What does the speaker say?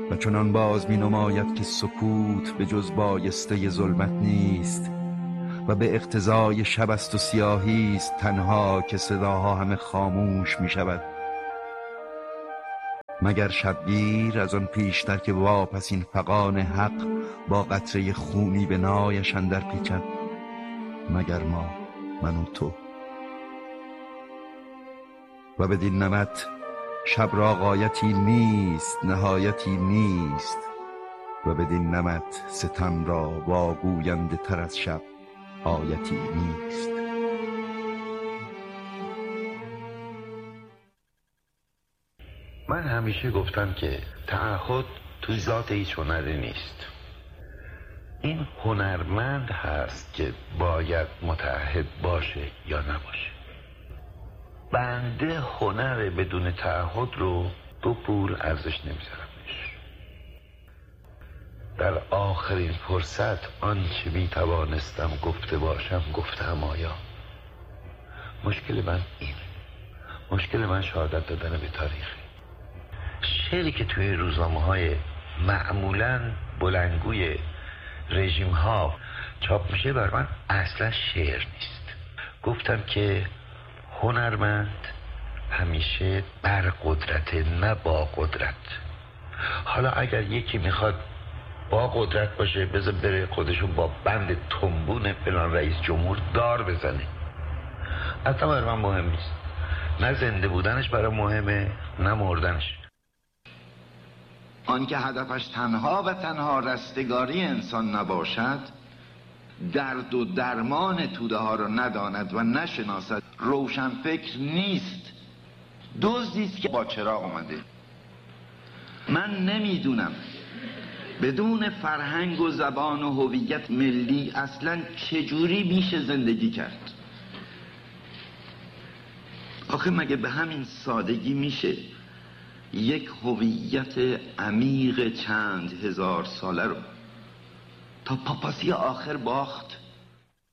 و چنان باز می نماید که سکوت به جز بایسته ظلمت نیست و به اقتضای شب است و سیاهی است تنها که صداها همه خاموش می شود. مگر شبگیر از آن پیشتر که واپسین فغان حق با قطره خونی به نایش اندر پیچد؟ مگر ما، من و تو. و بدین نمط شب را غایتی نیست، نهایتی نیست، و بدین نمط ستم را واگوینده تر از شب آیتی نیست. من همیشه گفتم که تعهد تو ذات هیچ هنری نیست. این هنرمند هست که باید متعهد باشه یا نباشه. بنده هنر بدون تعهد رو 2 پول ارزش نمیذارمش. در آخرین فرصت آنچه میتوانستم گفته باشم گفتم. آیا مشکل من اینه؟ مشکل من شهادت دادن به تاریخ. شعری که توی روزنامه‌های معمولاً بلندگوی رژیم ها چاپ میشه بر من اصلا شعر نیست. گفتم که هنرمند همیشه بر قدرت، نه با قدرت. حالا اگر یکی میخواد با قدرت باشه بذار بره خودشو با بند تنبون فلان رئیس جمهور دار بزنه. اصلا برای من مهم نیست. نه زنده بودنش برای مهمه نه مردنش. آن که هدفش تنها و تنها رستگاری انسان نباشد، درد و درمان توده ها را نداند و نشناسد، روشن فکر نیست، دزدی است که با چراغ آمده. من نمیدونم بدون فرهنگ و زبان و هویت ملی اصلا چجوری میشه زندگی کرد. آخه مگه به همین سادگی میشه یک هویت عمیق چند هزار ساله رو تا پاپاسی آخر باخت؟